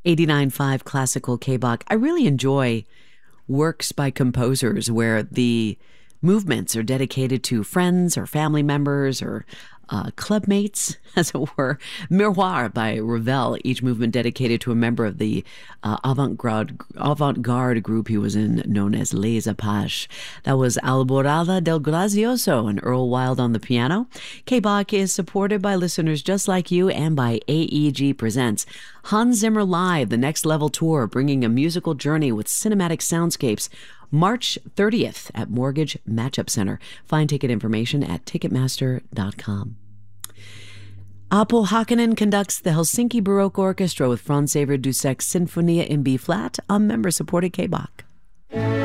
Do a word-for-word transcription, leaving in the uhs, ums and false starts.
eighty-nine point five Classical K-Bach. I really enjoy works by composers where the movements are dedicated to friends or family members or uh, club mates, as it were. Miroir by Ravel, each movement dedicated to a member of the uh, avant-garde, avant-garde group he was in, known as Les Apaches. That was Alborada del Grazioso and Earl Wild on the piano. K-Bach is supported by listeners just like you and by A E G Presents Hans Zimmer Live, the Next Level Tour, bringing a musical journey with cinematic soundscapes. March thirtieth at Mortgage Matchup Center. Find ticket information at ticketmaster dot com. Aapo Hakkanen conducts the Helsinki Baroque Orchestra with Franz Xaver Dussek's Sinfonia in B-flat on member-supported K-Bach.